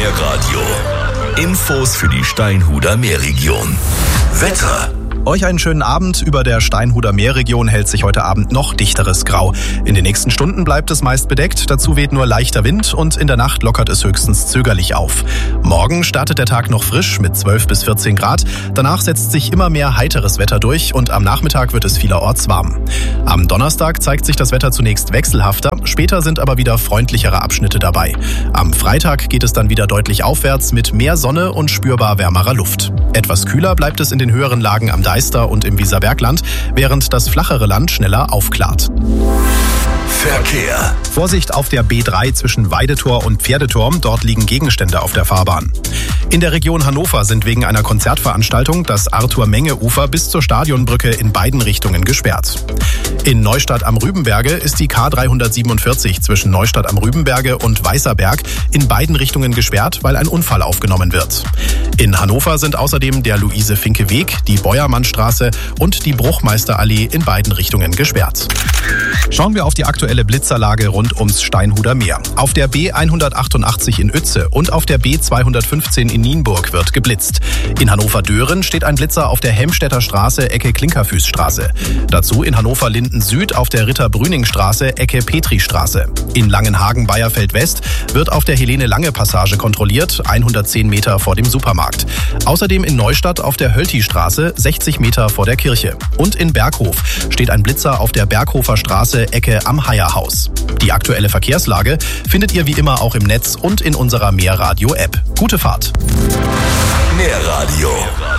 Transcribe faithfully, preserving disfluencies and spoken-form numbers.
Meerradio. Infos für die Steinhuder Meerregion. Wetter. Euch einen schönen Abend. Über der Steinhuder Meerregion hält sich heute Abend noch dichteres Grau. In den nächsten Stunden bleibt es meist bedeckt, dazu weht nur leichter Wind und in der Nacht lockert es höchstens zögerlich auf. Morgen startet der Tag noch frisch mit zwölf bis vierzehn Grad. Danach setzt sich immer mehr heiteres Wetter durch und am Nachmittag wird es vielerorts warm. Am Donnerstag zeigt sich das Wetter zunächst wechselhafter, später sind aber wieder freundlichere Abschnitte dabei. Am Freitag geht es dann wieder deutlich aufwärts mit mehr Sonne und spürbar wärmerer Luft. Etwas kühler bleibt es in den höheren Lagen am Deister und im Wieserbergland, während das flachere Land schneller aufklart. Verkehr. Vorsicht auf der B drei zwischen Weidetor und Pferdeturm, dort liegen Gegenstände auf der Fahrbahn. In der Region Hannover sind wegen einer Konzertveranstaltung das Arthur-Menge-Ufer bis zur Stadionbrücke in beiden Richtungen gesperrt. In Neustadt am Rübenberge ist die K dreihundertsiebenundvierzig zwischen Neustadt am Rübenberge und Weißerberg in beiden Richtungen gesperrt, weil ein Unfall aufgenommen wird. In Hannover sind außerdem der Luise-Finke-Weg, die Beuermannstraße und die Bruchmeisterallee in beiden Richtungen gesperrt. Schauen wir auf die aktuelle Blitzerlage rund ums Steinhuder Meer. Auf der B hundertachtundachtzig in Uetze und auf der B zweihundertfünfzehn in Nienburg wird geblitzt. In Hannover-Dören steht ein Blitzer auf der Helmstedter Straße, Ecke Klinkerfüßstraße. Dazu in Hannover-Linden Süd auf der Ritter-Brüning-Straße, Ecke Petristraße. In Langenhagen-Bayerfeld-West wird auf der Helene-Lange-Passage kontrolliert, hundertzehn Meter vor dem Supermarkt. Außerdem in Neustadt auf der Hölti-Straße, sechzig Meter vor der Kirche. Und in Berghof steht ein Blitzer auf der Berghofer Straße, Ecke am Heierhaus. Die aktuelle Verkehrslage findet ihr wie immer auch im Netz und in unserer Meerradio-App. Gute Fahrt! Meerradio.